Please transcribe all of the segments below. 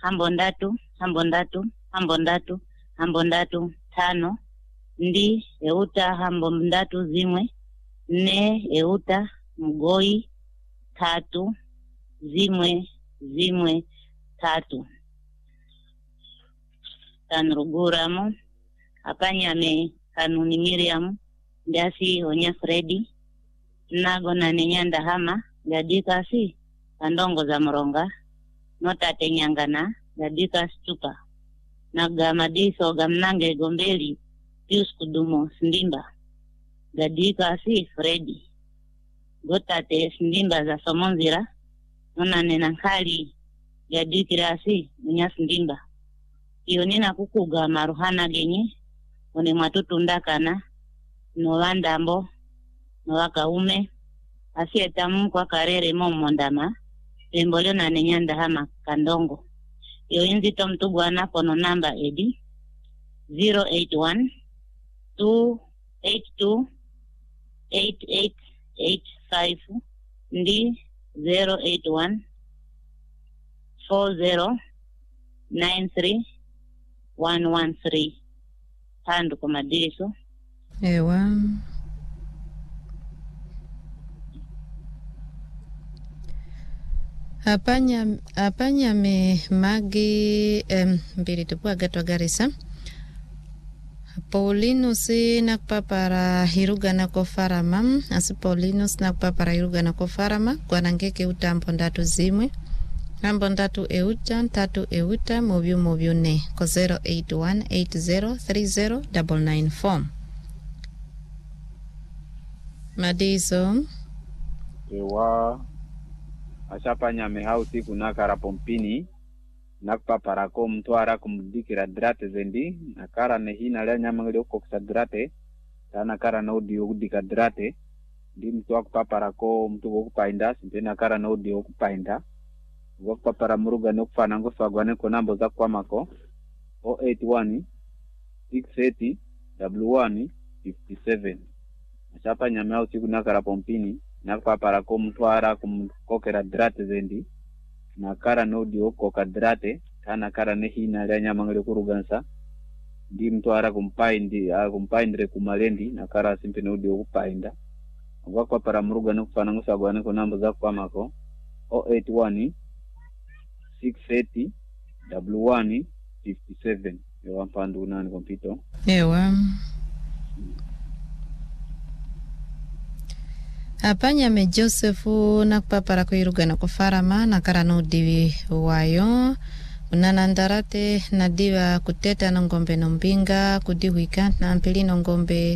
hambondatu tano ndi euta hambondatu zimwe ne euta mgoi tatu zimwe tatu tanruguramu apanyame kanuni Miriam ndasi onya Fredi nago na nenyanda hama gadika si kandongo za mronga notate nyangana gadika stupa naga madiso gamnange gombeli Pius Kudumo Sndimba gadika si Fredi gotate Sndimba za Somonzira nona nenankali gadikira si munya Sndimba iyo nina kukuga maruhana genye one mwatutu ndakana no wandambo no wakaume asietamu kwa karere momondama lembolio na nenyanda hama kandongo iyo inzito mtugwana pono namba edi 081 282 8885 ndi 081 4093 113 Pandu kwa madiso. Ewa. Apanya me magi mbili tupua gato Garissa. Paulinus nakpapara hiruga na kofarama. Asi Paulinus nakpapara hiruga na kofarama. Kwa nangeke utampo ndatu zimwe. Nambo ndatu euta, tatu euta, mobiu ne. Ko 08180309994. Madiso. Ewa. Ashapanya mehau siku nakara pompini. Nakpapara ko mtuara kumdikira drate zendi. Nakara nehina lea nyamangili uko kusadrate. Nakara na udi udika drate. Di mtu wakupapara ko mtu wakupainda. Simpe nakara na udi wakupainda. Wakpa para muruga nukufana ngosu wagwane ko nambo za kwa mako 081 680 W1 57 Ashapa nyamea usiku nakara pompini nakpa para ko mtuara kumkokera drate zendi nakara nodi oko kadrate kana kara nehi na lea nyamangile kurugansa di mtuara kumpaindre kumalendi nakara simpe nodi okupainda wakpa para muruga nukufana ngosu wagwane ko nambo za kwa mako 081 680 W1 57 Ewa mpandu unani kompito. Ewa. Apanya me Josefu nakpapara kuiruga na kufarama nakara no divi wayo. Unanandarate nadiva kuteta na ngombe nombinga kudiwika na mpili no ngombe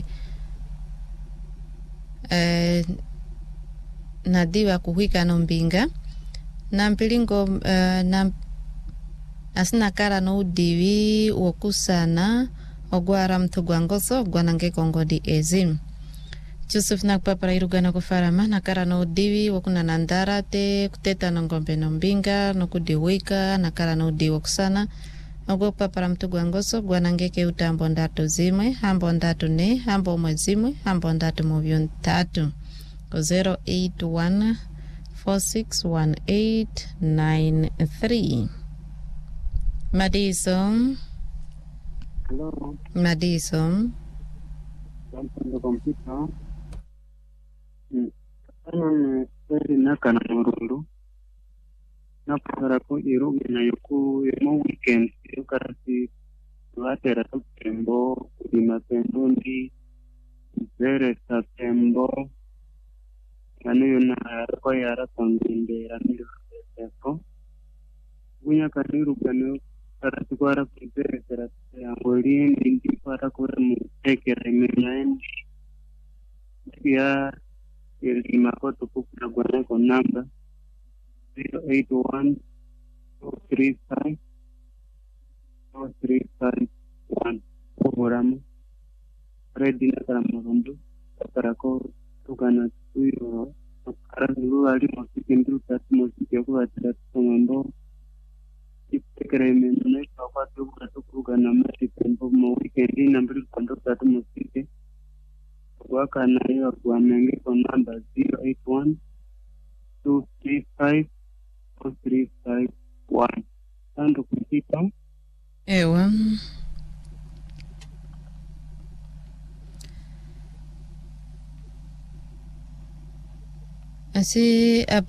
nadiva kuwika nombinga. Na mpilingo na asina kara no divi wokusana ogwara mtugwa ngoso gwanange kongodi ezim Joseph nakpapara iruga na kufarama na kara no divi wokuna nandarate kuteta no ngombe no mbinga no kudiwika na kara no divi wokusana ogwa papara mtugwa ngoso gwanange ke utambo ndatu zimwe hambo ndatu ne hambo mwezimwe hambo ndatu movion tatu 081 461893 Madison. Hello. Madison. Sampai komputer. Ana seri nakana murundu. Napara ko iru na yoku mo weekend yokarasi watera tembo di mapendundi zere September anu yuna ko yara kondinde rani ko punya kadiru ganu karatu kwara kuzere terate angolini ndi para kura mu tekere menyaen ya ili makoto kupna gwana ko namba 081 235 4351 program ready na kala murundu para ko tukana tuyo karandulu ali mosiki ndu tatu mosiki ko atatu ngombo ipekreme ne kwa tu kuruga na mati tempo mo weekend na mbili kondo tatu mosiki kwa kana hiyo kwa menge kwa namba 081 235 4351 Tando kumpita. Ewa. Asi